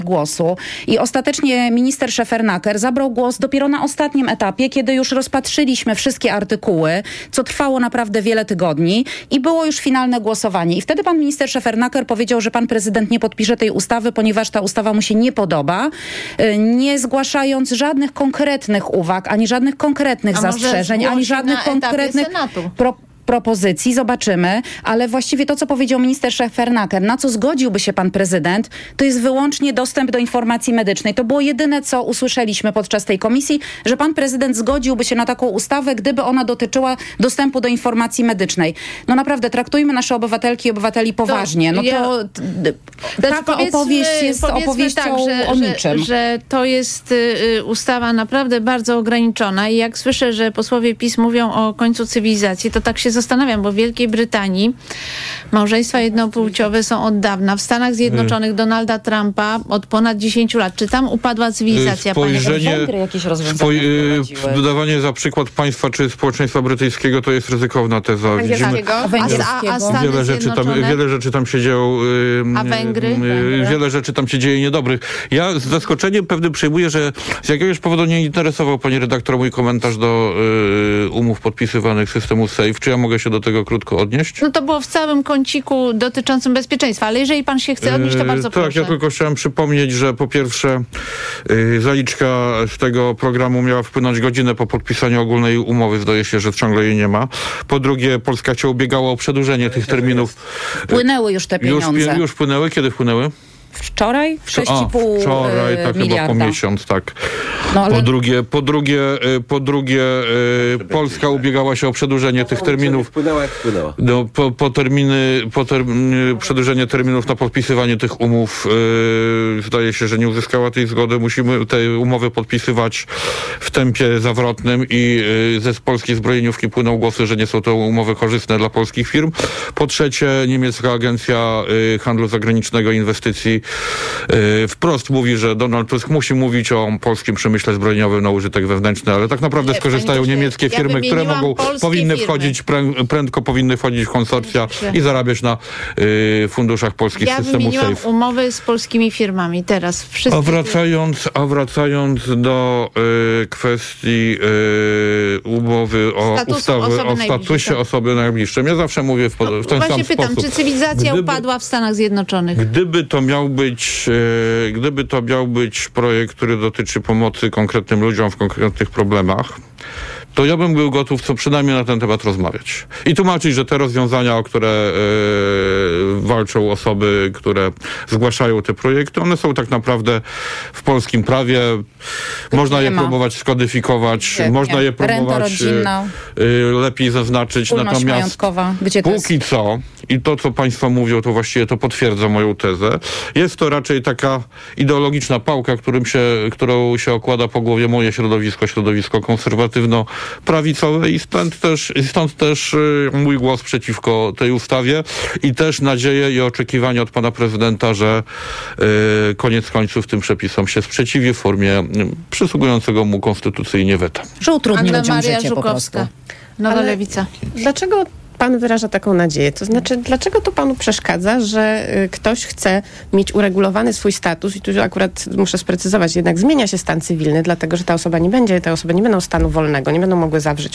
głosu i ostatecznie minister Szefernaker zabrał głos dopiero na ostatnim etapie, kiedy już rozpatrzyliśmy wszystkie artykuły, co trwało naprawdę wiele tygodni i było już finalne głosowanie. I wtedy pan minister Szefernaker powiedział, że pan prezydent nie podpisze tej ustawy, ponieważ ta ustawa mu się nie podoba, nie zgłaszając żadnych konkretnych uwag, ani żadnych konkretnych zastrzeżeń, ani żadnych konkretnych propozycji, zobaczymy, ale właściwie to, co powiedział minister Szefernaker, na co zgodziłby się pan prezydent, to jest wyłącznie dostęp do informacji medycznej. To było jedyne, co usłyszeliśmy podczas tej komisji, że pan prezydent zgodziłby się na taką ustawę, gdyby ona dotyczyła dostępu do informacji medycznej. No naprawdę, traktujmy nasze obywatelki i obywateli poważnie. Taka opowieść jest opowieścią o niczym. Że to jest ustawa naprawdę bardzo ograniczona i jak słyszę, że posłowie PiS mówią o końcu cywilizacji, to tak się zastanawiam, bo w Wielkiej Brytanii małżeństwa jednopłciowe są od dawna. W Stanach Zjednoczonych Donalda Trumpa od ponad 10 lat. Czy tam upadła cywilizacja? Węgry jakieś rozwiązania dodawanie za przykład państwa czy społeczeństwa brytyjskiego to jest ryzykowna teza. Wiele rzeczy tam się działo. A Węgry? Wiele rzeczy tam się dzieje niedobrych. Ja z zaskoczeniem pewnym przyjmuję, że z jakiegoś powodu nie interesował pani redaktor mój komentarz do umów podpisywanych systemu SAFE. Czy ja mogę się do tego krótko odnieść? No to było w całym kąciku dotyczącym bezpieczeństwa, ale jeżeli pan się chce odnieść, to bardzo proszę. Tak, ja tylko chciałem przypomnieć, że po pierwsze zaliczka z tego programu miała wpłynąć godzinę po podpisaniu ogólnej umowy. Zdaje się, że ciągle jej nie ma. Po drugie, Polska się ubiegała o przedłużenie tych terminów. Płynęły już te pieniądze. Już płynęły? Kiedy wpłynęły? Wczoraj 6,5 wczoraj, tak miliarda. Chyba po miesiąc, tak. No, ale... Po drugie Polska ubiegała się o przedłużenie tych terminów. Wpłynęła jak wpłynęła. No, przedłużenie terminów na podpisywanie tych umów. Zdaje się, że nie uzyskała tej zgody. Musimy te umowy podpisywać w tempie zawrotnym i ze polskiej zbrojeniówki płyną głosy, że nie są to umowy korzystne dla polskich firm. Po trzecie, niemiecka agencja handlu zagranicznego i inwestycji wprost mówi, że Donald Tusk musi mówić o polskim przemyśle zbrojeniowym na użytek wewnętrzny, ale tak naprawdę skorzystają niemieckie firmy, które powinny wchodzić, prędko powinny wchodzić w konsorcja i zarabiać na funduszach polskich systemów SAFE. Ja umowy z polskimi firmami teraz. A wracając do kwestii umowy o statusie osoby najbliższej. Ja zawsze mówię w ten sam sposób. Właśnie pytam, czy cywilizacja upadła w Stanach Zjednoczonych? Gdyby to miał być projekt, który dotyczy pomocy konkretnym ludziom w konkretnych problemach, to ja bym był gotów co przynajmniej na ten temat rozmawiać. I tłumaczyć, że te rozwiązania, o które walczą osoby, które zgłaszają te projekty, one są tak naprawdę w polskim prawie. Można je próbować skodyfikować, można je próbować lepiej zaznaczyć. Natomiast póki co, i to, co państwo mówią, to właściwie to potwierdza moją tezę, jest to raczej taka ideologiczna pałka, którą się okłada po głowie moje środowisko konserwatywno-prawicowe i stąd też mój głos przeciwko tej ustawie i też nadzieje i oczekiwania od pana prezydenta, że koniec końców tym przepisom się sprzeciwi w formie przysługującego mu konstytucyjnie weta. Że utrudni ludziom życie po prostu. Nowa Lewica. Dlaczego pan wyraża taką nadzieję? To znaczy, dlaczego to panu przeszkadza, że ktoś chce mieć uregulowany swój status i tu akurat muszę sprecyzować, jednak zmienia się stan cywilny, dlatego, że te osoby nie będą stanu wolnego, nie będą mogły zawrzeć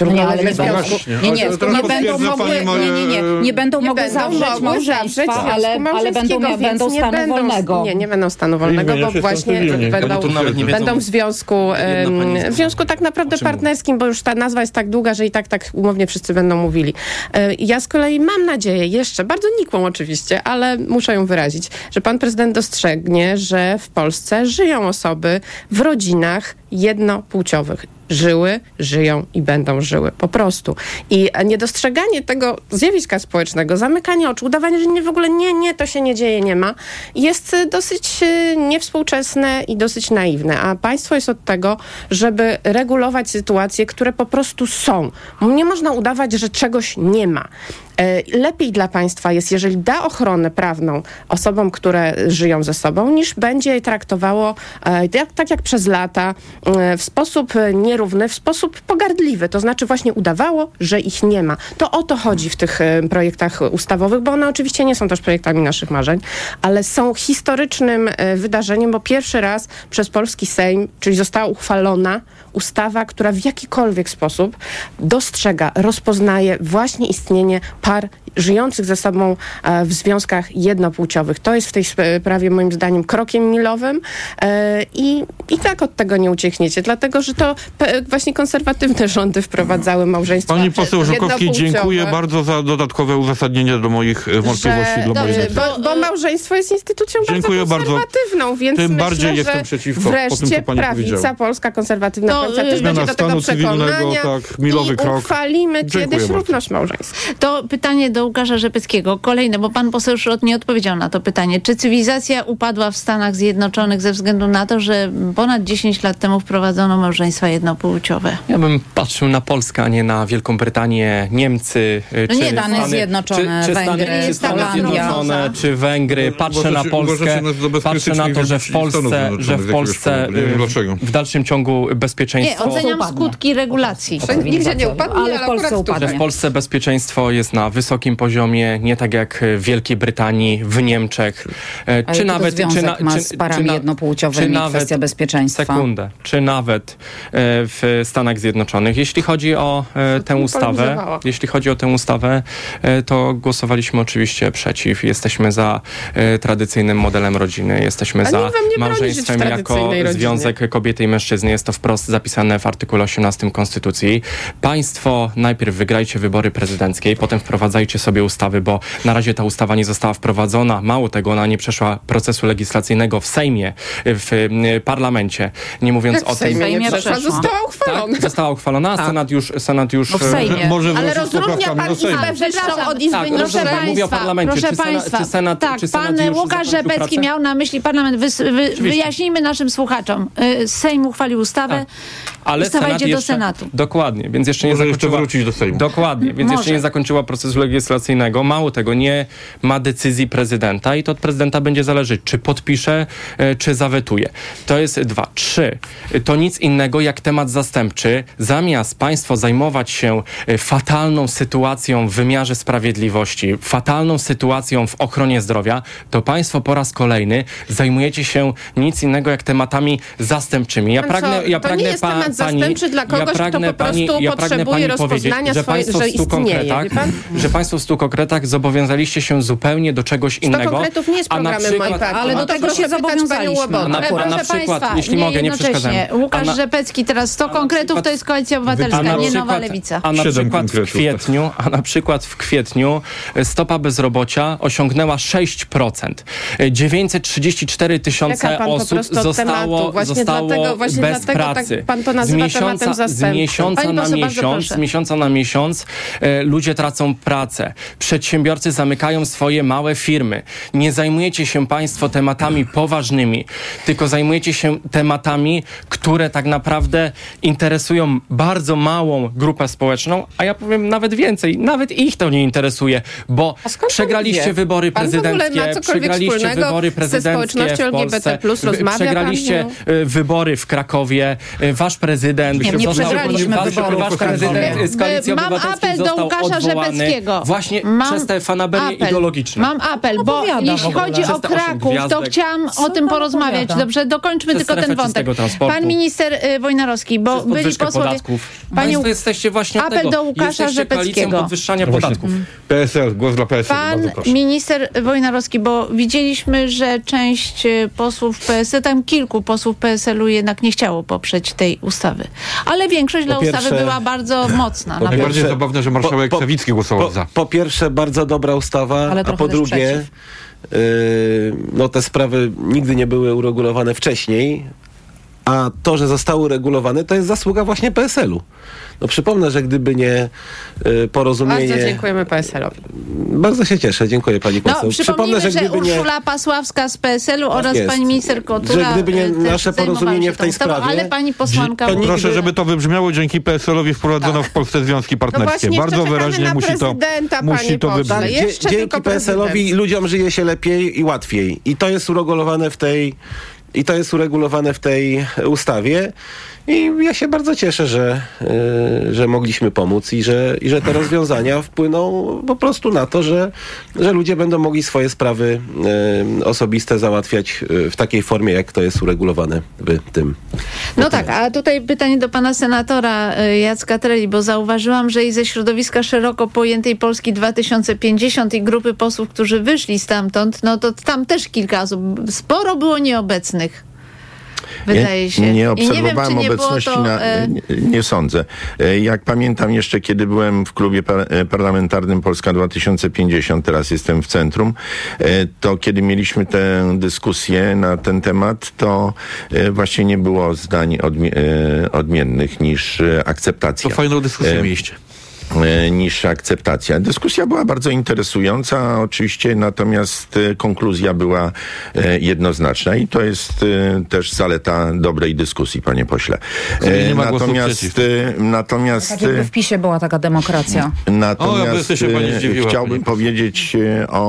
nie będą mogły zawrzeć małżeństwa, ale będą stanu wolnego. Nie będą stanu wolnego, bo właśnie będą w związku tak naprawdę partnerskim, bo już ta nazwa jest tak długa, że i tak umownie wszyscy będą mówili. Ja z kolei mam nadzieję, jeszcze bardzo nikłą oczywiście, ale muszę ją wyrazić, że pan prezydent dostrzegnie, że w Polsce żyją osoby w rodzinach jednopłciowych. Żyją i będą żyły. Po prostu. I niedostrzeganie tego zjawiska społecznego, zamykanie oczu, udawanie, że w ogóle to się nie dzieje, nie ma, jest dosyć niewspółczesne i dosyć naiwne. A państwo jest od tego, żeby regulować sytuacje, które po prostu są. Nie można udawać, że czegoś nie ma. Lepiej dla państwa jest, jeżeli da ochronę prawną osobom, które żyją ze sobą, niż będzie je traktowało tak jak przez lata, w sposób nierówny, w sposób pogardliwy. To znaczy właśnie udawało, że ich nie ma. To o to chodzi w tych projektach ustawowych, bo one oczywiście nie są też projektami naszych marzeń, ale są historycznym wydarzeniem, bo pierwszy raz przez polski Sejm, czyli została uchwalona ustawa, która w jakikolwiek sposób dostrzega, rozpoznaje właśnie istnienie par żyjących ze sobą w związkach jednopłciowych. To jest w tej sprawie moim zdaniem krokiem milowym i tak od tego nie uciekniecie, dlatego że to właśnie konserwatywne rządy wprowadzały małżeństwa Pani poseł Żukowski, dziękuję bardzo za dodatkowe uzasadnienie do moich wątpliwości. Bo małżeństwo jest instytucją bardzo konserwatywną, więc tym myślę, bardziej jestem przeciwko wreszcie po tym, co pani prawica polska konserwatywna też będzie do tego przekonania milowy krok. Uchwalimy kiedyś równość małżeństwa. To pytanie do Łukasza Rzepeckiego. Kolejne, bo pan poseł Szrot nie odpowiedział na to pytanie. Czy cywilizacja upadła w Stanach Zjednoczonych ze względu na to, że ponad 10 lat temu wprowadzono małżeństwa jednopłciowe? Ja bym patrzył na Polskę, a nie na Wielką Brytanię, Niemcy, czy Stany Zjednoczone, Węgry, Holandia, czy Węgry. Patrzę na Polskę, patrzę na to, że w Polsce w dalszym ciągu bezpieczeństwo... Nie, oceniam skutki regulacji. Nigdzie nie upadnie, ale w Polsce upadnie. Że w Polsce bezpieczeństwo jest na wysokim poziomie, nie tak jak w Wielkiej Brytanii, w Niemczech. Czy nawet ma z parami jednopłciowymi kwestia bezpieczeństwa? Sekundę. Czy nawet w Stanach Zjednoczonych. Jeśli chodzi o tę ustawę, to głosowaliśmy oczywiście przeciw. Jesteśmy za tradycyjnym modelem rodziny. Jesteśmy za małżeństwem jako związek kobiety i mężczyzny. Jest to wprost zapisane w artykule 18 Konstytucji. Państwo najpierw wygrajcie wybory prezydenckie, potem wprowadzajcie sobie ustawy, bo na razie ta ustawa nie została wprowadzona. Mało tego, ona nie przeszła procesu legislacyjnego w Sejmie, w parlamencie. Nie mówiąc o tym... Została uchwalona. Tak, została uchwalona, a Senat już... No w Sejmie. Ale rozróżnia pan Izbę wyższą od Izby niższej. Mówię o parlamencie. Proszę państwa, pan Łukasz Rzepecki miał na myśli parlament. Wyjaśnijmy naszym słuchaczom. Sejm uchwalił ustawę, ale ustawa idzie do Senatu. Dokładnie, więc jeszcze nie zakończyła... wrócić do Sejmu. Dokładnie, więc jeszcze nie zakończyła procesu legislacyjnego. Mało tego, nie ma decyzji prezydenta i to od prezydenta będzie zależeć, czy podpisze, czy zawetuje. To jest 2. 3. To nic innego jak temat zastępczy. Zamiast państwo zajmować się fatalną sytuacją w wymiarze sprawiedliwości, fatalną sytuacją w ochronie zdrowia, to państwo po raz kolejny zajmujecie się nic innego jak tematami zastępczymi. Ja pragnę zastępczy dla kogoś, kto po prostu potrzebuje rozpoznania że istnieje. Że państwo w 100 konkretach zobowiązaliście się zupełnie do czegoś innego. 100 konkretów nie jest programem moim partią. Ale do tego się zobowiązaliśmy. Na przykład, jeśli mogę, nie przeszkadzam. Łukasz Rzepecki, teraz 100 konkretów to jest Koalicja Obywatelska, nie Nowa Lewica. A na przykład w kwietniu stopa bezrobocia osiągnęła 6%. 934 tysiące osób zostało bez pracy. Pan to nazywa tematem z miesiąca na miesiąc ludzie tracą pracę. Przedsiębiorcy zamykają swoje małe firmy. Nie zajmujecie się państwo tematami poważnymi, tylko zajmujecie się tematami, które tak naprawdę interesują bardzo małą grupę społeczną, a ja powiem nawet więcej, nawet ich to nie interesuje, bo przegraliście wybory prezydenckie, w Polsce, przegraliście wybory w Krakowie, wasz prezydent wasz prezydent z Koalicji Obywatelskiej został odwołany właśnie przez te fanaberie ideologiczne. Mam apel, bo jeśli chodzi o Kraków, to chciałam o tym porozmawiać. Dobrze, dokończmy tylko ten wątek. Pan minister Wojnarowski, bo byli posłowie... Państwo jesteście właśnie od apel tego. do Łukasza Jesteście Rzepeckiego. koalicją podwyższania podatków. PSL, głos dla PSL. Pan minister Wojnarowski, bo widzieliśmy, że część posłów PSL, tam kilku posłów PSL-u jednak nie chciało poprzeć tej ustawy. Ale większość dla ustawy była bardzo mocna. Najbardziej zabawne, że marszałek Sawicki głosował za. Po pierwsze, bardzo dobra ustawa, a po drugie, te sprawy nigdy nie były uregulowane wcześniej, A to, że zostały uregulowane, to jest zasługa właśnie PSL-u. No przypomnę, że gdyby nie porozumienie... Bardzo dziękujemy PSL-owi. Bardzo się cieszę, dziękuję pani poseł. Przypomnę, że Urszula Pasławska z PSL-u oraz pani minister Kotula... Że gdyby nie nasze porozumienie w tej sprawie... Ale pani posłanka... Proszę, żeby to wybrzmiało, dzięki PSL-owi wprowadzono w Polsce związki partnerskie. No bardzo wyraźnie musi to wybrzmieć. Dzięki PSL-owi ludziom żyje się lepiej i łatwiej. I to jest uregulowane w tej ustawie. I ja się bardzo cieszę, że mogliśmy pomóc i że te rozwiązania wpłyną po prostu na to, że ludzie będą mogli swoje sprawy osobiste załatwiać w takiej formie, jak to jest uregulowane w tym. No tak, a tutaj pytanie do pana senatora Jacka Treli, bo zauważyłam, że i ze środowiska szeroko pojętej Polski 2050 i grupy posłów, którzy wyszli stamtąd, no to tam też kilka osób, sporo było nieobecnych. Wydaje się. Nie obserwowałem obecności, nie sądzę. Jak pamiętam jeszcze, kiedy byłem w klubie parlamentarnym Polska 2050, teraz jestem w centrum, to kiedy mieliśmy tę dyskusję na ten temat, to właśnie nie było zdań odmiennych niż akceptacja. To fajną dyskusję mieliście. Niż akceptacja. Dyskusja była bardzo interesująca oczywiście, natomiast konkluzja była jednoznaczna i to jest też zaleta dobrej dyskusji, panie pośle. Natomiast tak jakby w PiS-ie była taka demokracja. Natomiast chciałbym powiedzieć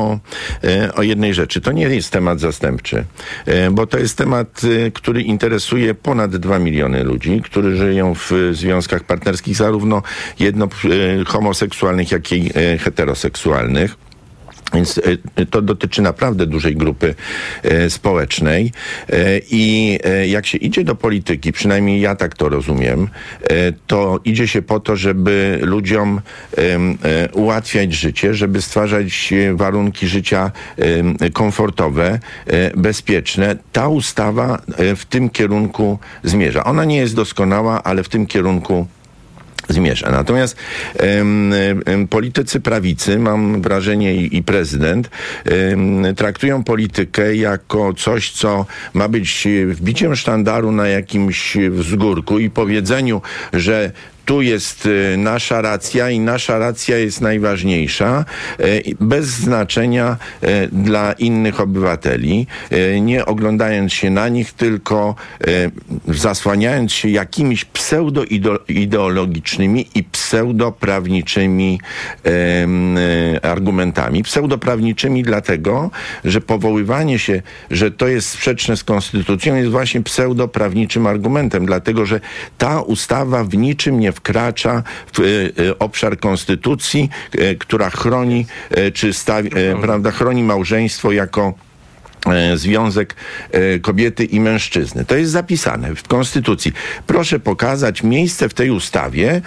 o jednej rzeczy. To nie jest temat zastępczy, bo to jest temat, który interesuje ponad 2 miliony ludzi, którzy żyją w związkach partnerskich, zarówno homoseksualnych, jak i heteroseksualnych. Więc to dotyczy naprawdę dużej grupy społecznej i jak się idzie do polityki, przynajmniej ja tak to rozumiem, to idzie się po to, żeby ludziom ułatwiać życie, żeby stwarzać warunki życia komfortowe, bezpieczne. Ta ustawa w tym kierunku zmierza. Ona nie jest doskonała, ale w tym kierunku zmierza. Natomiast politycy prawicy, mam wrażenie i prezydent, traktują politykę jako coś, co ma być wbiciem sztandaru na jakimś wzgórku i powiedzeniu, że tu jest nasza racja i nasza racja jest najważniejsza, bez znaczenia dla innych obywateli, nie oglądając się na nich, tylko zasłaniając się jakimiś pseudo-ideologicznymi i pseudoprawniczymi argumentami. Pseudoprawniczymi dlatego, że powoływanie się, że to jest sprzeczne z konstytucją, jest właśnie pseudoprawniczym argumentem, dlatego, że ta ustawa w niczym nie wkracza w obszar konstytucji, która chroni, chroni małżeństwo jako związek kobiety i mężczyzny. To jest zapisane w Konstytucji. Proszę pokazać miejsce w tej ustawie,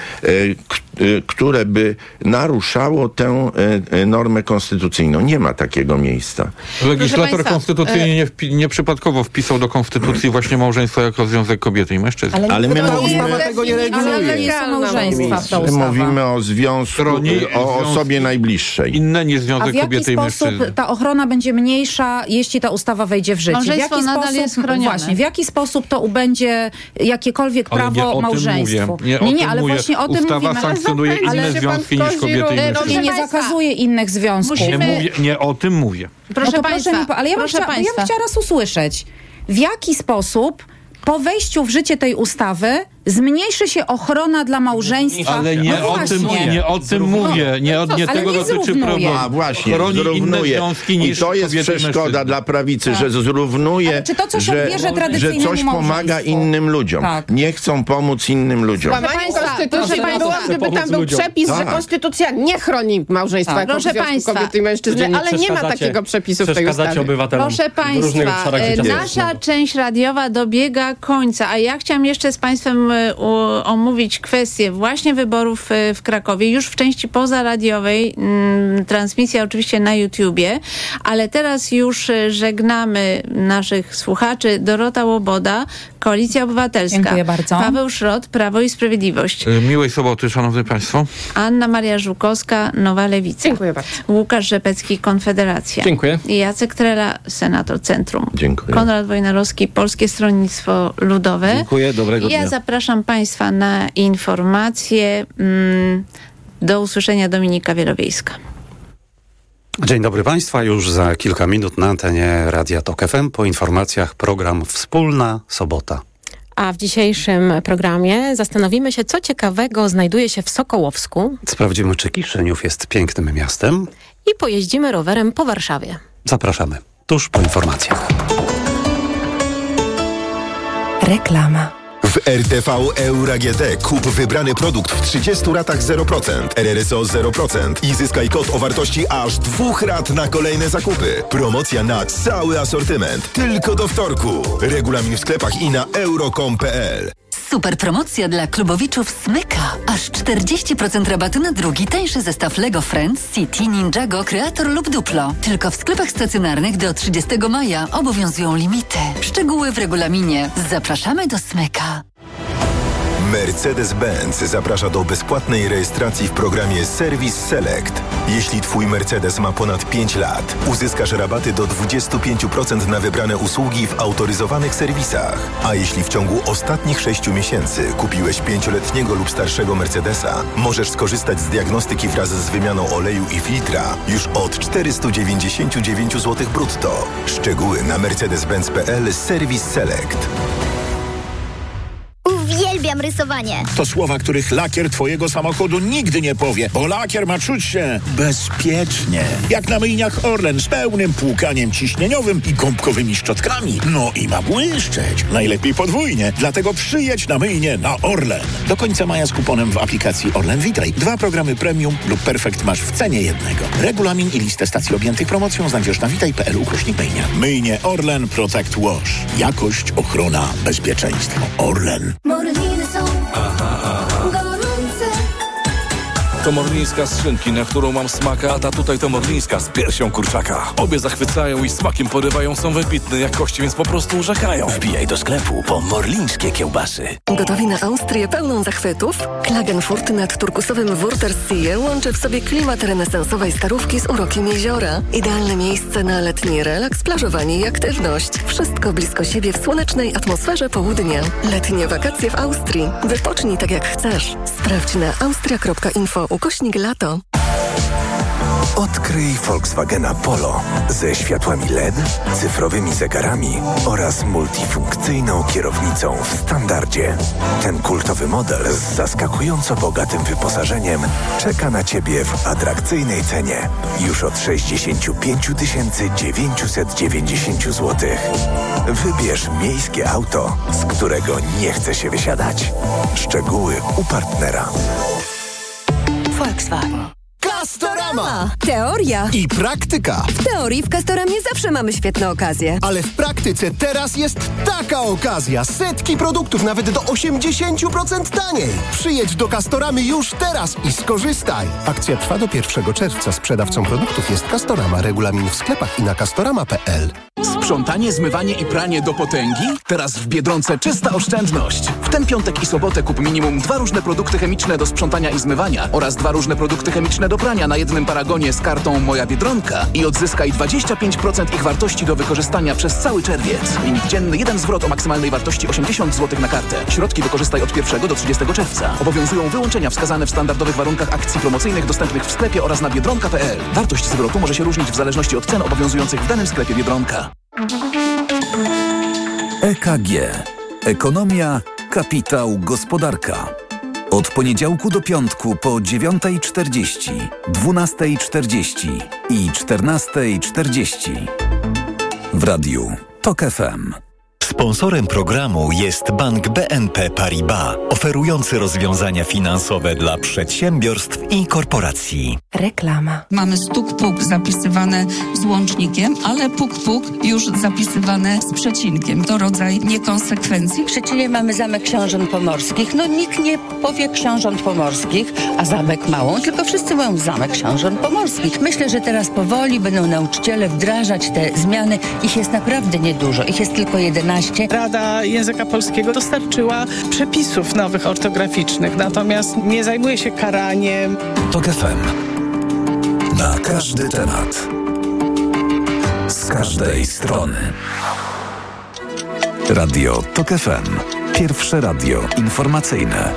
które by naruszało tę normę konstytucyjną. Nie ma takiego miejsca. Legislator konstytucyjny nieprzypadkowo wpisał do Konstytucji właśnie małżeństwo jako związek kobiety i mężczyzny. Ale ta ustawa tego nie reguluje. Mówimy o związku, o osobie najbliższej. Inne niż związek kobiety i mężczyzny. A w jaki sposób ta ochrona będzie mniejsza, jeśli ta ustawa wejdzie w życie? Małżeństwo nadal jest chronione. Właśnie, w jaki sposób to ubędzie jakiekolwiek prawo małżeństwu? Ale właśnie o tym mówimy. Sankcjonuje inne związki niż kobiety i mężczyzny. Nie zakazuje innych związków. Nie o tym mówię. Proszę państwa, ale ja bym chciała raz usłyszeć, w jaki sposób po wejściu w życie tej ustawy zmniejszy się ochrona dla małżeństwa. Ale nie o tym mówię. Nie tego dotyczy problemu. A właśnie, zrównuje. I to jest przeszkoda dla prawicy, że zrównuje, że coś pomaga innym ludziom. Tak. Nie chcą pomóc innym ludziom. Konstytucji byłoby, gdyby tam był przepis, że konstytucja nie chroni małżeństwa jako związku kobiety i mężczyzny, ale nie ma takiego przepisu w tej ustawie. Proszę państwa, nasza część radiowa dobiega końca, a ja chciałam jeszcze z państwem omówić kwestię właśnie wyborów w Krakowie, już w części pozaradiowej, transmisja oczywiście na YouTubie, ale teraz już żegnamy naszych słuchaczy. Dorota Łoboda, Koalicja Obywatelska. Dziękuję bardzo. Paweł Szrot, Prawo i Sprawiedliwość. Miłej soboty, szanowni państwo. Anna Maria Żukowska, Nowa Lewica. Dziękuję bardzo. Łukasz Rzepecki, Konfederacja. Dziękuję. I Jacek Trela, Senator Centrum. Dziękuję. Konrad Wojnarowski, Polskie Stronnictwo Ludowe. Dziękuję, dobrego dnia. Ja zapraszam państwa na informacje. Do usłyszenia, Dominika Wielowiejska. Dzień dobry Państwa, już za kilka minut na antenie Radia Tok FM. Po informacjach program Wspólna Sobota. A w dzisiejszym programie zastanowimy się, co ciekawego znajduje się w Sokołowsku. Sprawdzimy, czy Kiszynów jest pięknym miastem. I pojeździmy rowerem po Warszawie. Zapraszamy tuż po informacjach. Reklama. W RTV Euro AGD kup wybrany produkt w 30 ratach 0%, RRSO 0% i zyskaj kod o wartości aż 2 rat na kolejne zakupy. Promocja na cały asortyment. Tylko do wtorku. Regulamin w sklepach i na euro.com.pl. Super promocja dla klubowiczów Smyka. Aż 40% rabatu na drugi tańszy zestaw Lego Friends, City, Ninjago, Creator lub Duplo. Tylko w sklepach stacjonarnych do 30 maja obowiązują limity. Szczegóły w regulaminie. Zapraszamy do Smyka. Mercedes-Benz zaprasza do bezpłatnej rejestracji w programie Service Select. Jeśli Twój Mercedes ma ponad 5 lat, uzyskasz rabaty do 25% na wybrane usługi w autoryzowanych serwisach. A jeśli w ciągu ostatnich 6 miesięcy kupiłeś 5-letniego lub starszego Mercedesa, możesz skorzystać z diagnostyki wraz z wymianą oleju i filtra już od 499 zł brutto. Szczegóły na mercedes-benz.pl Service Select. Uwielbiam rysowanie. To słowa, których lakier twojego samochodu nigdy nie powie, bo lakier ma czuć się bezpiecznie. Jak na myjniach Orlen z pełnym płukaniem ciśnieniowym i gąbkowymi szczotkami. No i ma błyszczeć. Najlepiej podwójnie. Dlatego przyjedź na myjnię na Orlen. Do końca maja z kuponem w aplikacji Orlen Witaj. 2 programy premium lub perfekt masz w cenie jednego. Regulamin i listę stacji objętych promocją znajdziesz na witaj.pl/myjnia. Myjnie Orlen Protect Wash. Jakość, ochrona, bezpieczeństwo. Orlen. Morliny są gorące. To morlińska z szynki, na którą mam smaka, a ta tutaj to morlińska z piersią kurczaka. Obie zachwycają i smakiem porywają, są wybitne jakości, więc po prostu urzekają. Wbijaj do sklepu po morlińskie kiełbasy. Gotowi na Austrię pełną zachwytów? Klagenfurt nad turkusowym Wörthersee łączy w sobie klimat renesansowej starówki z urokiem jeziora. Idealne miejsce na letni relaks, plażowanie i aktywność. Wszystko blisko siebie w słonecznej atmosferze południa. Letnie wakacje w Austrii. Wypocznij tak jak chcesz. Sprawdź na austria.info/lato. Odkryj Volkswagena Polo ze światłami LED, cyfrowymi zegarami oraz multifunkcyjną kierownicą w standardzie. Ten kultowy model z zaskakująco bogatym wyposażeniem czeka na Ciebie w atrakcyjnej cenie już od 65 990 zł. Wybierz miejskie auto, z którego nie chce się wysiadać. Szczegóły u partnera. Volkswagen. Castorama! Teoria I praktyka. W teorii w Castoramie zawsze mamy świetne okazje. Ale w praktyce teraz jest taka okazja. Setki produktów nawet do 80% taniej. Przyjedź do Castoramy już teraz i skorzystaj. Akcja trwa do 1 czerwca. Sprzedawcą produktów jest Castorama. Regulamin w sklepach i na castorama.pl. Sprzątanie, zmywanie i pranie do potęgi? Teraz w Biedronce czysta oszczędność. W ten piątek i sobotę kup minimum 2 różne produkty chemiczne do sprzątania i zmywania oraz 2 różne produkty chemiczne do prania na jednym paragonie z kartą Moja Biedronka i odzyskaj 25% ich wartości do wykorzystania przez cały czerwiec. Limit dzienny 1 zwrot o maksymalnej wartości 80 zł na kartę. Środki wykorzystaj od 1 do 30 czerwca. Obowiązują wyłączenia wskazane w standardowych warunkach akcji promocyjnych dostępnych w sklepie oraz na biedronka.pl. Wartość zwrotu może się różnić w zależności od cen obowiązujących w danym sklepie Biedronka. EKG. Ekonomia, kapitał, gospodarka. Od poniedziałku do piątku po 9:40, 12:40 i 14:40. W radiu Tok FM. Sponsorem programu jest Bank BNP Paribas, oferujący rozwiązania finansowe dla przedsiębiorstw i korporacji. Reklama. Mamy stuk-puk zapisywane z łącznikiem, ale puk-puk już zapisywane z przecinkiem. To rodzaj niekonsekwencji. W Szczecinie mamy Zamek Książąt Pomorskich. No nikt nie powie Książąt Pomorskich, a Zamek Małą, tylko wszyscy mówią Zamek Książąt Pomorskich. Myślę, że teraz powoli będą nauczyciele wdrażać te zmiany. Ich jest naprawdę niedużo. Ich jest tylko 11. Rada Języka Polskiego dostarczyła przepisów nowych ortograficznych, natomiast nie zajmuje się karaniem. TOK FM. Na każdy temat. Z każdej strony. Radio TOK FM. Pierwsze radio informacyjne.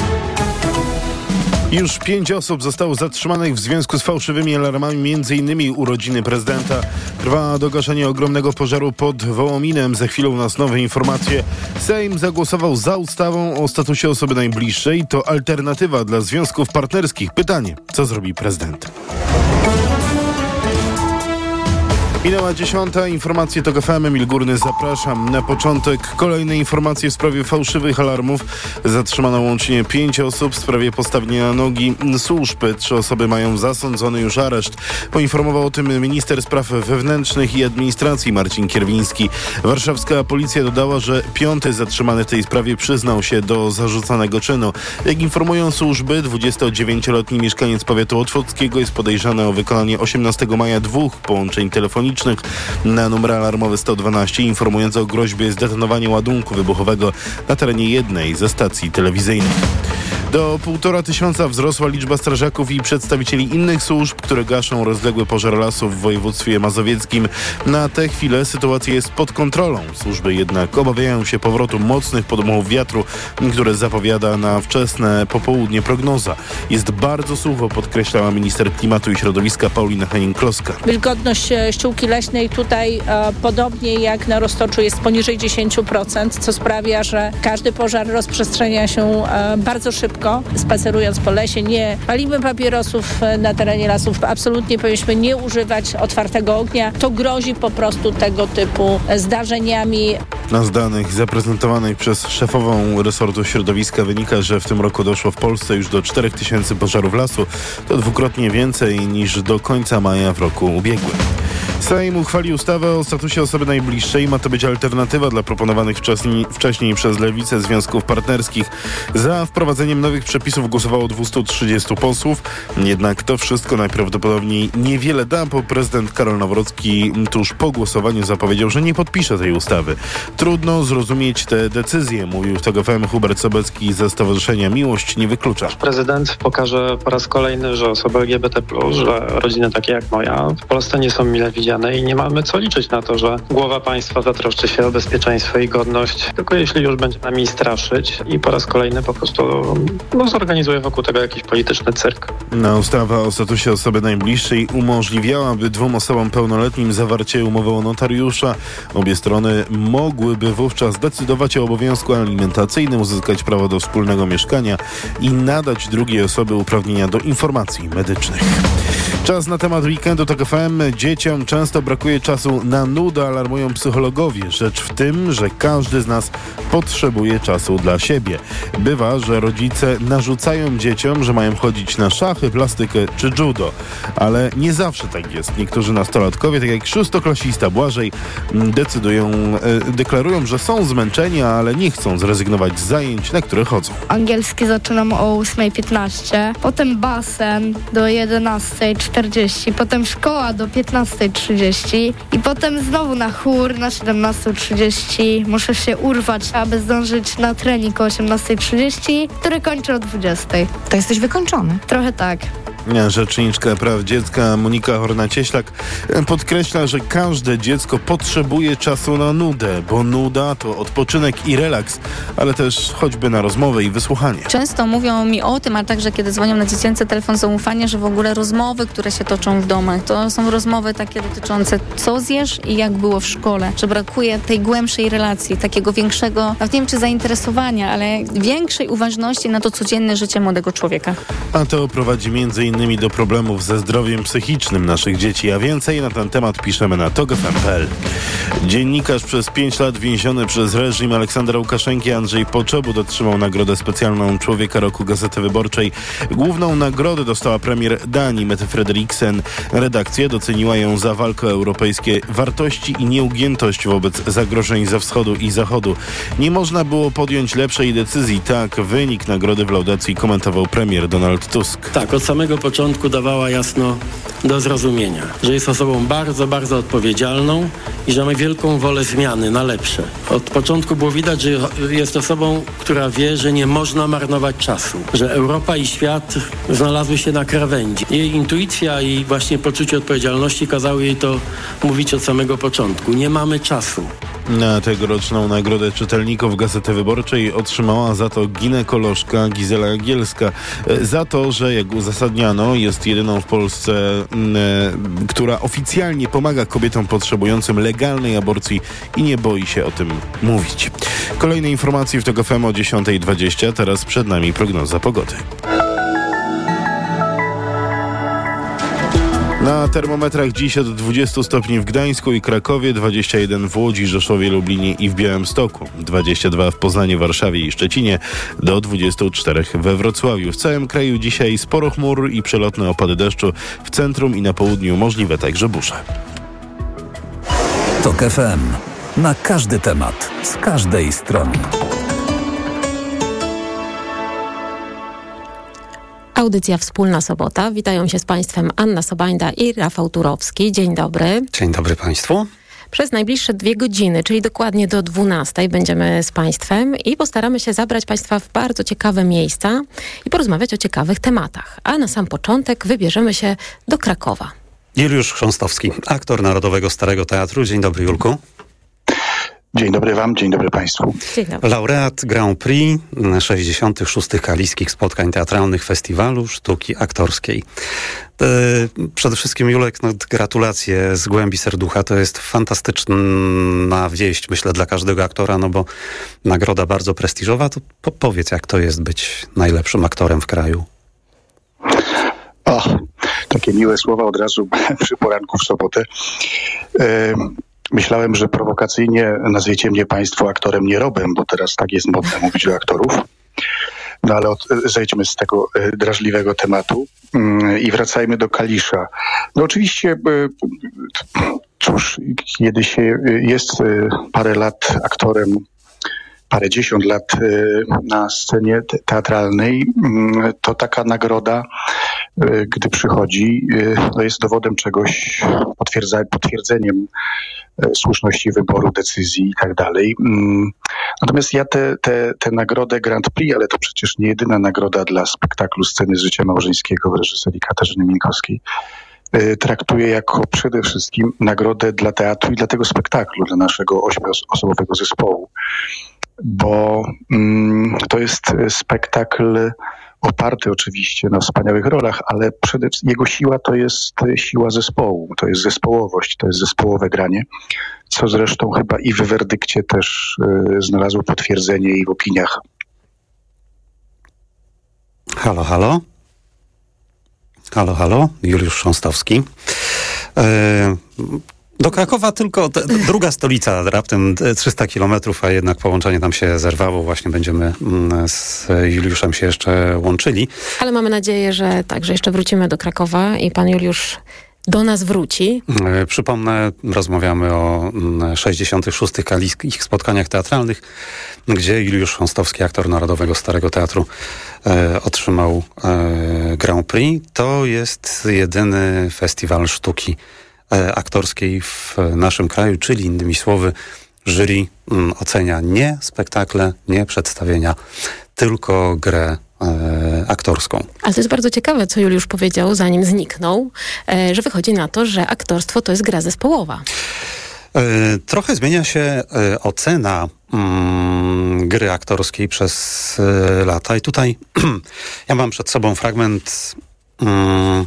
Już 5 osób zostało zatrzymanych w związku z fałszywymi alarmami, m.in. urodziny prezydenta. Trwa dogaszenie ogromnego pożaru pod Wołominem. Za chwilę u nas nowe informacje. Sejm zagłosował za ustawą o statusie osoby najbliższej. To alternatywa dla związków partnerskich. Pytanie, co zrobi prezydent? Minęła 10. Informacje TOK FM. Emil Górny, zapraszam. Na początek kolejne informacje w sprawie fałszywych alarmów. Zatrzymano łącznie 5 osób w sprawie postawienia na nogi służb. 3 osoby mają zasądzony już areszt. Poinformował o tym minister spraw wewnętrznych i administracji Marcin Kierwiński. Warszawska policja dodała, że 5. zatrzymany w tej sprawie przyznał się do zarzucanego czynu. Jak informują służby, 29-letni mieszkaniec powiatu otwockiego jest podejrzany o wykonanie 18 maja 2 połączeń telefonicznych na numer alarmowy 112, informując o groźbie zdetonowania ładunku wybuchowego na terenie jednej ze stacji telewizyjnych. Do 1500 wzrosła liczba strażaków i przedstawicieli innych służb, które gaszą rozległy pożar lasów w województwie mazowieckim. Na tę chwilę sytuacja jest pod kontrolą. Służby jednak obawiają się powrotu mocnych podmuchów wiatru, które zapowiada na wczesne popołudnie prognoza. Jest bardzo sucho, podkreślała minister klimatu i środowiska Paulina Henning-Kloska. Wilgotność ściółki leśnej tutaj podobnie jak na Roztoczu jest poniżej 10%, co sprawia, że każdy pożar rozprzestrzenia się bardzo szybko. Spacerując po lesie, nie palimy papierosów na terenie lasów. Absolutnie powinniśmy nie używać otwartego ognia. To grozi po prostu tego typu zdarzeniami. Z danych zaprezentowanych przez szefową resortu środowiska wynika, że w tym roku doszło w Polsce już do 4000 pożarów lasu. To dwukrotnie więcej niż do końca maja w roku ubiegłym. Sejm uchwalił ustawę o statusie osoby najbliższej. Ma to być alternatywa dla proponowanych wcześniej przez Lewicę związków partnerskich. Za wprowadzeniem nowych przepisów głosowało 230 posłów. Jednak to wszystko najprawdopodobniej niewiele da, bo prezydent Karol Nawrocki tuż po głosowaniu zapowiedział, że nie podpisze tej ustawy. Trudno zrozumieć te decyzje, mówił w TOK FM Hubert Sobecki ze Stowarzyszenia Miłość nie wyklucza. Prezydent pokaże po raz kolejny, że osoby LGBT+, że rodziny takie jak moja w Polsce nie są mile widziane i nie mamy co liczyć na to, że głowa państwa zatroszczy się o bezpieczeństwo i godność, tylko jeśli już będzie nami straszyć i po raz kolejny po prostu zorganizuje wokół tego jakiś polityczny cyrk. Ustawa o statusie osoby najbliższej umożliwiałaby 2 osobom pełnoletnim zawarcie umowy o notariusza. Obie strony mogłyby wówczas decydować o obowiązku alimentacyjnym, uzyskać prawo do wspólnego mieszkania i nadać drugiej osobie uprawnienia do informacji medycznych. Czas na temat weekendu TOK FM. Dzieciom często brakuje czasu na nudę, alarmują psychologowie. Rzecz w tym, że każdy z nas potrzebuje czasu dla siebie. Bywa, że rodzice narzucają dzieciom, że mają chodzić na szachy, plastykę czy judo. Ale nie zawsze tak jest. Niektórzy nastolatkowie, tak jak szóstoklasista Błażej, deklarują, że są zmęczeni, ale nie chcą zrezygnować z zajęć, na które chodzą. Angielski zaczynam o 8:15, potem basen do 11:40, potem szkoła do 15:30 i potem znowu na chór na 17:30. Muszę się urwać, aby zdążyć na trening o 18:30, który kończę o 20:00. To jesteś wykończony. Trochę tak. Rzeczniczka praw dziecka Monika Horna-Cieślak podkreśla, że każde dziecko potrzebuje czasu na nudę, bo nuda to odpoczynek i relaks, ale też choćby na rozmowę i wysłuchanie. Często mówią mi o tym, a także kiedy dzwonią na dziecięcy telefon zaufania, że w ogóle rozmowy, które się toczą w domach, to są rozmowy takie dotyczące co zjesz i jak było w szkole, że brakuje tej głębszej relacji, takiego większego, nawet nie wiem czy zainteresowania, ale większej uważności na to codzienne życie młodego człowieka. A to prowadzi m.in. m.in. do problemów ze zdrowiem psychicznym naszych dzieci, a więcej na ten temat piszemy na tokfm.pl. Dziennikarz przez 5 lat więziony przez reżim Aleksandra Łukaszenki Andrzej Poczobut otrzymał nagrodę specjalną Człowieka Roku Gazety Wyborczej. Główną nagrodę dostała premier Danii Mette Frederiksen. Redakcja doceniła ją za walkę o europejskie wartości i nieugiętość wobec zagrożeń ze wschodu i zachodu. Nie można było podjąć lepszej decyzji. Tak wynik nagrody w laudacji komentował premier Donald Tusk. Tak, od samego początku dawała jasno do zrozumienia, że jest osobą bardzo, bardzo odpowiedzialną i że ma wielką wolę zmiany na lepsze. Od początku było widać, że jest osobą, która wie, że nie można marnować czasu, że Europa i świat znalazły się na krawędzi. Jej intuicja i właśnie poczucie odpowiedzialności kazały jej to mówić od samego początku. Nie mamy czasu. Na tegoroczną nagrodę czytelników Gazety Wyborczej otrzymała za to ginekolożka Gizela Jagielska. Za to, że jak uzasadniano, jest jedyną w Polsce, która oficjalnie pomaga kobietom potrzebującym legalnej aborcji i nie boi się o tym mówić. Kolejne informacje w TOK FM o 10:20. Teraz przed nami prognoza pogody. Na termometrach dziś od 20 stopni w Gdańsku i Krakowie, 21 w Łodzi, Rzeszowie, Lublinie i w Białymstoku, 22 w Poznaniu, Warszawie i Szczecinie, do 24 we Wrocławiu. W całym kraju dzisiaj sporo chmur i przelotne opady deszczu, w centrum i na południu możliwe także burze. TOK FM. Na każdy temat, z każdej strony. Audycja Wspólna Sobota. Witają się z Państwem Anna Sobańda i Rafał Turowski. Dzień dobry. Dzień dobry Państwu. Przez najbliższe 2 godziny, czyli dokładnie do 12:00 będziemy z Państwem i postaramy się zabrać Państwa w bardzo ciekawe miejsca i porozmawiać o ciekawych tematach. A na sam początek wybierzemy się do Krakowa. Juliusz Chrząstowski, aktor Narodowego Starego Teatru. Dzień dobry, Julku. Dzień dobry Wam, dzień dobry Państwu. Dzień dobry. Laureat Grand Prix 66. Kaliskich Spotkań Teatralnych Festiwalu Sztuki Aktorskiej. Przede wszystkim, Julek, gratulacje z głębi serducha. To jest fantastyczna wieść, myślę, dla każdego aktora, bo nagroda bardzo prestiżowa. To powiedz, jak to jest być najlepszym aktorem w kraju. Takie miłe słowa od razu przy poranku w sobotę. Myślałem, że prowokacyjnie nazwiecie mnie Państwo aktorem nierobem, bo teraz tak jest modne mówić do aktorów. No ale zejdźmy z tego drażliwego tematu i wracajmy do Kalisza. No oczywiście, cóż, kiedy się jest parę lat aktorem, parędziesiąt lat na scenie teatralnej, to taka nagroda, gdy przychodzi, jest dowodem czegoś, potwierdzeniem słuszności wyboru, decyzji i tak dalej. Natomiast ja tę nagrodę Grand Prix, ale to przecież nie jedyna nagroda dla spektaklu Sceny z życia małżeńskiego w reżyserii Katarzyny Minkowskiej, traktuję jako przede wszystkim nagrodę dla teatru i dla tego spektaklu, dla naszego 8-osobowego zespołu. Bo to jest spektakl oparty oczywiście na wspaniałych rolach, ale przede wszystkim jego siła to jest siła zespołu, to jest zespołowość, to jest zespołowe granie, co zresztą chyba i w werdykcie też znalazło potwierdzenie i w opiniach. Halo, halo? Halo, halo? Juliusz Chrząstowski. Do Krakowa tylko druga stolica, raptem 300 kilometrów, a jednak połączenie tam się zerwało. Właśnie będziemy z Juliuszem się jeszcze łączyli. Ale mamy nadzieję, że także jeszcze wrócimy do Krakowa i pan Juliusz do nas wróci. Przypomnę, rozmawiamy o 66. Kaliskich Spotkaniach Teatralnych, gdzie Juliusz Chrząstowski, aktor Narodowego Starego Teatru, otrzymał Grand Prix. To jest jedyny festiwal sztuki aktorskiej w naszym kraju, czyli innymi słowy jury ocenia nie spektakle, nie przedstawienia, tylko grę aktorską. Ale to jest bardzo ciekawe, co Juliusz powiedział, zanim zniknął, że wychodzi na to, że aktorstwo to jest gra zespołowa. Trochę zmienia się ocena gry aktorskiej przez lata i tutaj ja mam przed sobą fragment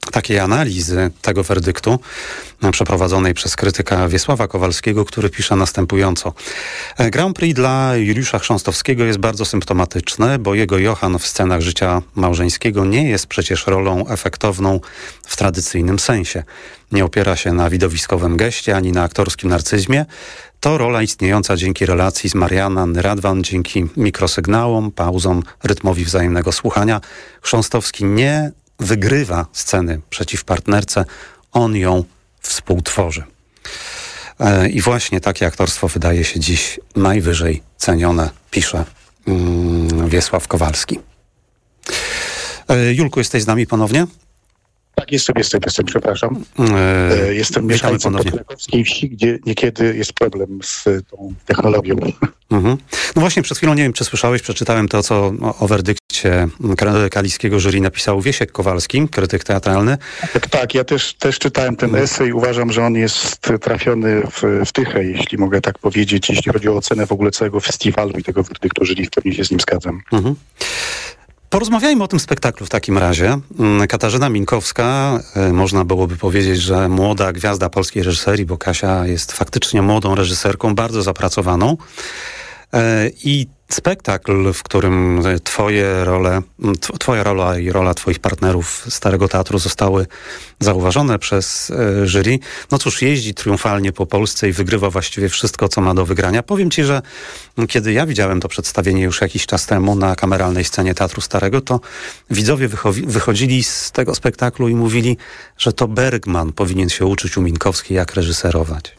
takiej analizy tego werdyktu przeprowadzonej przez krytyka Wiesława Kowalskiego, który pisze następująco. Grand Prix dla Juliusza Chrząstowskiego jest bardzo symptomatyczny, bo jego Johann w scenach życia małżeńskiego nie jest przecież rolą efektowną w tradycyjnym sensie. Nie opiera się na widowiskowym geście ani na aktorskim narcyzmie. To rola istniejąca dzięki relacji z Marianna Radwan, dzięki mikrosygnałom, pauzom, rytmowi wzajemnego słuchania. Chrząstowski nie wygrywa sceny przeciw partnerce, on ją współtworzy. I właśnie takie aktorstwo wydaje się dziś najwyżej cenione, pisze Wiesław Kowalski. Julku, jesteś z nami ponownie? Tak, jestem, przepraszam. Jestem mieszkańcem krakowskiej wsi, gdzie niekiedy jest problem z tą technologią. No właśnie, przed chwilą, nie wiem, czy słyszałeś, przeczytałem to, co o werdykcie kaliskiego jury napisał Wiesiek Kowalski, krytyk teatralny. Tak, ja też czytałem ten esej. Uważam, że on jest trafiony w tychę, jeśli mogę tak powiedzieć, jeśli chodzi o ocenę w ogóle całego festiwalu i tego werdyktu jury, w pewnie się z nim zgadzam. Porozmawiajmy o tym spektaklu w takim razie. Katarzyna Minkowska, można byłoby powiedzieć, że młoda gwiazda polskiej reżyserii, bo Kasia jest faktycznie młodą reżyserką, bardzo zapracowaną. I spektakl, w którym twoja rola i rola twoich partnerów Starego Teatru zostały zauważone przez jury. No cóż, jeździ triumfalnie po Polsce i wygrywa właściwie wszystko, co ma do wygrania. Powiem ci, że kiedy ja widziałem to przedstawienie już jakiś czas temu na kameralnej scenie Teatru Starego, to widzowie wychodzili z tego spektaklu i mówili, że to Bergman powinien się uczyć u Minkowskiej, jak reżyserować.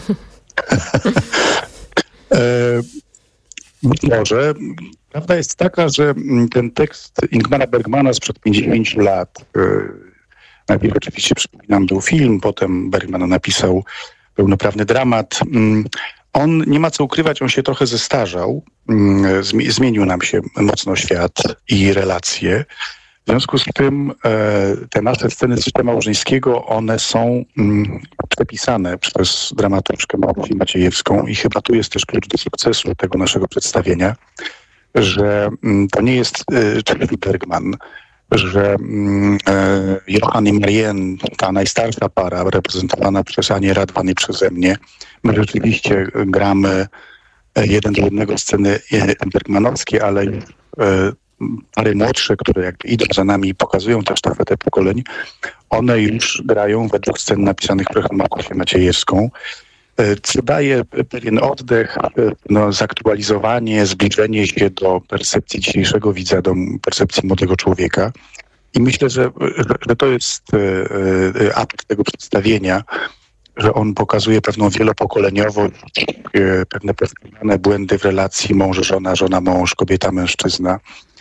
Być może. Prawda jest taka, że ten tekst Ingmara Bergmana sprzed 50 lat, najpierw oczywiście, przypominam, był film, potem Bergman napisał pełnoprawny dramat. On, nie ma co ukrywać, on się trochę zestarzał, zmienił nam się mocno świat i relacje. W związku z tym te nasze sceny z życia małżeńskiego, one są przepisane przez dramaturżkę Małgosię Maciejewską i chyba tu jest też klucz do sukcesu tego naszego przedstawienia, że to nie jest czyli Bergman, że Johann i Marianne, ta najstarsza para reprezentowana przez Anię Radwan i przeze mnie, my rzeczywiście gramy jeden do jednego sceny bergmanowskie, ale pary młodsze, które jakby idą za nami i pokazują tę sztafetę pokoleń, one już grają według scen napisanych przez Małgosię Maciejewską, co daje pewien oddech, zaktualizowanie, zbliżenie się do percepcji dzisiejszego widza, do percepcji młodego człowieka. I myślę, że to jest atut tego przedstawienia, że on pokazuje pewną wielopokoleniowość, pewne powtarzane błędy w relacji mąż-żona, żona-mąż, kobieta-mężczyzna.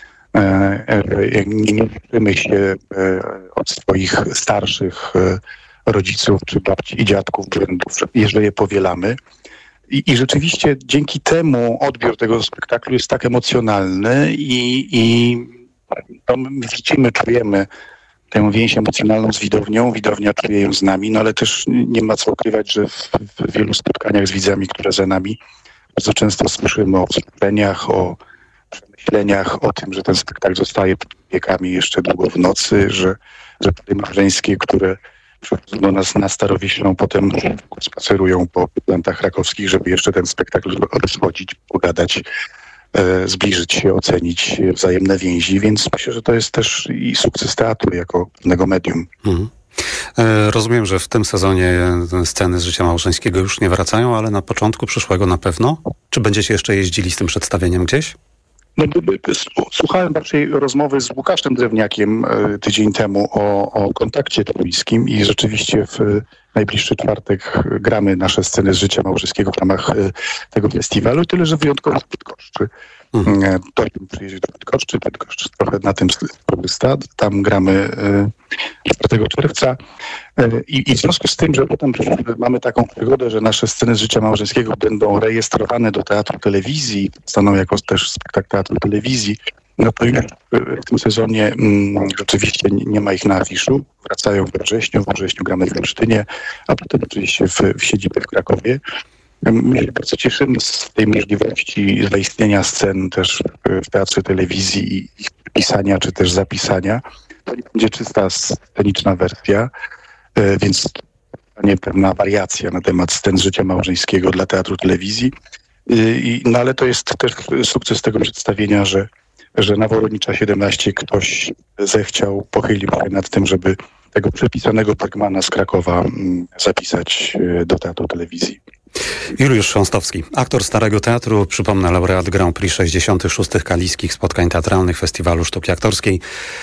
Nie uczymy się od swoich starszych rodziców czy babci i dziadków błędów, jeżeli je powielamy. I rzeczywiście dzięki temu odbiór tego spektaklu jest tak emocjonalny i to my widzimy, czujemy tę więź emocjonalną z widownią, widownia czuje ją z nami, no ale też nie ma co ukrywać, że w wielu spotkaniach z widzami, które za nami, bardzo często słyszymy o wzruszeniach, o przemyśleniach, o tym, że ten spektakl zostaje pod wiekami jeszcze długo w nocy, że pary małżeńskie, które przychodzą do nas na Starowieślą, potem spacerują po plantach krakowskich, żeby jeszcze ten spektakl rozchodzić, pogadać, zbliżyć się, ocenić wzajemne więzi, więc myślę, że to jest też i sukces teatru jako pewnego medium. Rozumiem, że w tym sezonie sceny z życia małżeńskiego już nie wracają, ale na początku przyszłego na pewno. Czy będziecie jeszcze jeździli z tym przedstawieniem gdzieś? No, słuchałem raczej rozmowy z Łukaszem Drewniakiem tydzień temu o kontakcie toruńskim i rzeczywiście w najbliższy czwartek gramy nasze sceny z życia małżeńskiego w ramach tego festiwalu, tyle że wyjątkowo z Bydgoszczy. Toruń przyjedzie do Bydgoszczy, Bydgoszcz trochę na tym korzysta, tam gramy 4 czerwca i w związku z tym, że potem mamy taką przygodę, że nasze sceny z życia małżeńskiego będą rejestrowane do teatru telewizji, staną jako też spektakl teatru telewizji, no to już w tym sezonie rzeczywiście nie ma ich na afiszu. Wracają we wrześniu gramy w Olsztynie, a potem oczywiście w siedzibie w Krakowie. My się bardzo cieszymy z tej możliwości zaistnienia scen też w teatrze telewizji i ich pisania czy też zapisania. To nie będzie czysta sceniczna wersja, więc nie pewna wariacja na temat scen życia małżeńskiego dla teatru, telewizji. No ale to jest też sukces tego przedstawienia, że na Woronicza 17 ktoś zechciał, pochylił się nad tym, żeby tego przepisanego Bergmana z Krakowa zapisać do teatru, telewizji. Juliusz Chrząstowski, aktor Starego Teatru, przypomnę, laureat Grand Prix 66. Kaliskich Spotkań Teatralnych Festiwalu Sztuki Aktorskiej.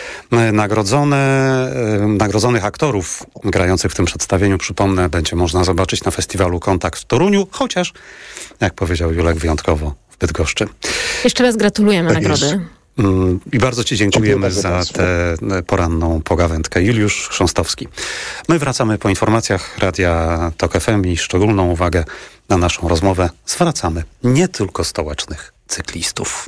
Nagrodzonych aktorów grających w tym przedstawieniu, przypomnę, będzie można zobaczyć na festiwalu Kontakt w Toruniu, chociaż, jak powiedział Julek, wyjątkowo w Bydgoszczy. Jeszcze raz gratulujemy nagrody. I bardzo Ci dziękujemy za tę poranną pogawędkę. Juliusz Chrząstowski. My wracamy po informacjach Radia Tok FM i szczególną uwagę na naszą rozmowę zwracamy nie tylko stołecznych cyklistów.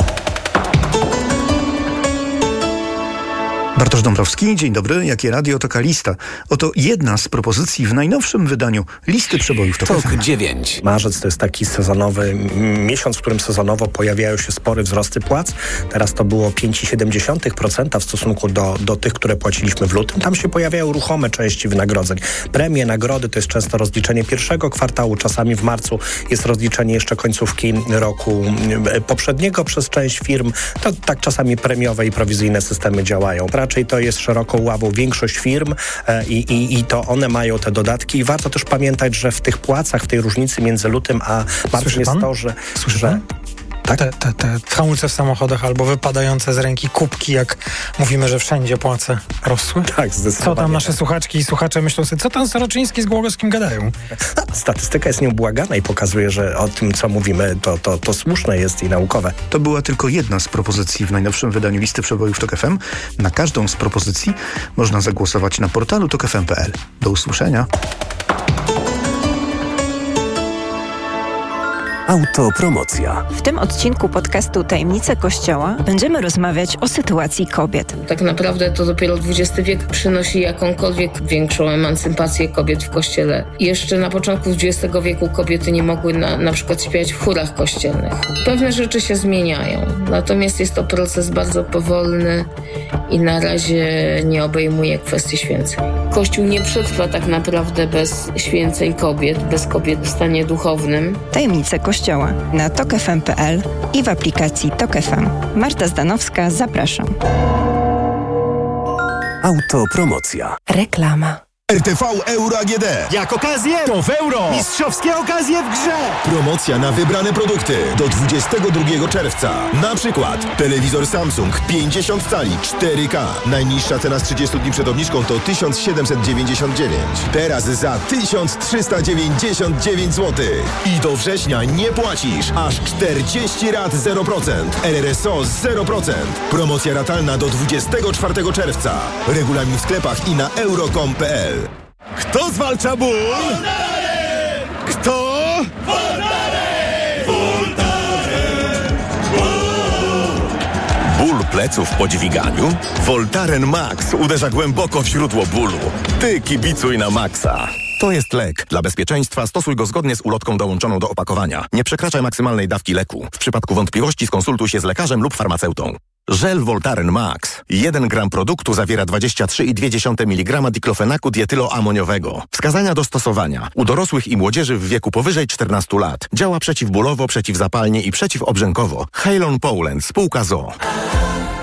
Bartosz Dąbrowski, dzień dobry. Jakie radio, taka lista. Oto jedna z propozycji w najnowszym wydaniu listy przebojów Tok FM. 9. Marzec to jest taki sezonowy miesiąc, w którym sezonowo pojawiają się spory wzrosty płac. Teraz to było 5,7% w stosunku do tych, które płaciliśmy w lutym. Tam się pojawiają ruchome części wynagrodzeń. Premie, nagrody to jest często rozliczenie pierwszego kwartału, czasami w marcu jest rozliczenie jeszcze końcówki roku poprzedniego przez część firm. To tak czasami premiowe i prowizyjne systemy działają. Raczej to jest szeroką ławą większość firm i to one mają te dodatki. I warto też pamiętać, że w tych płacach, w tej różnicy między lutym a marcem jest to, że... Tak? Te hamulce w samochodach albo wypadające z ręki kubki, jak mówimy, że wszędzie płace rosły. Tak, zdecydowanie. Co tam nasze słuchaczki i słuchacze myślą sobie, co tam Soroczyński z Głogowskim gadają? Statystyka jest nieubłagana i pokazuje, że o tym, co mówimy, to słuszne jest i naukowe. To była tylko jedna z propozycji w najnowszym wydaniu listy przebojów Tok FM. Na każdą z propozycji można zagłosować na portalu tokfm.pl. Do usłyszenia. Autopromocja. W tym odcinku podcastu Tajemnice Kościoła będziemy rozmawiać o sytuacji kobiet. Tak naprawdę to dopiero XX wiek przynosi jakąkolwiek większą emancypację kobiet w Kościele. Jeszcze na początku XX wieku kobiety nie mogły na przykład śpiewać w chórach kościelnych. Pewne rzeczy się zmieniają, natomiast jest to proces bardzo powolny i na razie nie obejmuje kwestii święceń. Kościół nie przetrwa tak naprawdę bez święceń kobiet, bez kobiet w stanie duchownym. Tajemnice Kościoła na tokfm.pl i w aplikacji Tok FM. Marta Zdanowska, zapraszam. Autopromocja. Reklama. RTV Euro AGD. Jak okazję, to w euro. Mistrzowskie okazje w grze. Promocja na wybrane produkty do 22 czerwca. Na przykład telewizor Samsung 50 cali 4K. Najniższa cena z 30 dni przed obniżką to 1799. Teraz za 1399 zł. I do września nie płacisz. Aż 40 rat 0%. RRSO 0%. Promocja ratalna do 24 czerwca. Regulamin w sklepach i na euro.com.pl. Kto zwalcza ból? Kto? Ból pleców po dźwiganiu? Voltaren Max uderza głęboko w źródło bólu. Ty kibicuj na Maxa. To jest lek. Dla bezpieczeństwa stosuj go zgodnie z ulotką dołączoną do opakowania. Nie przekraczaj maksymalnej dawki leku. W przypadku wątpliwości skonsultuj się z lekarzem lub farmaceutą. Żel Voltaren Max. 1 gram produktu zawiera 23,2 mg diklofenaku dietyloamoniowego. Wskazania do stosowania. U dorosłych i młodzieży w wieku powyżej 14 lat. Działa przeciwbólowo, przeciwzapalnie i przeciwobrzękowo. Halon Poland, spółka ZOO.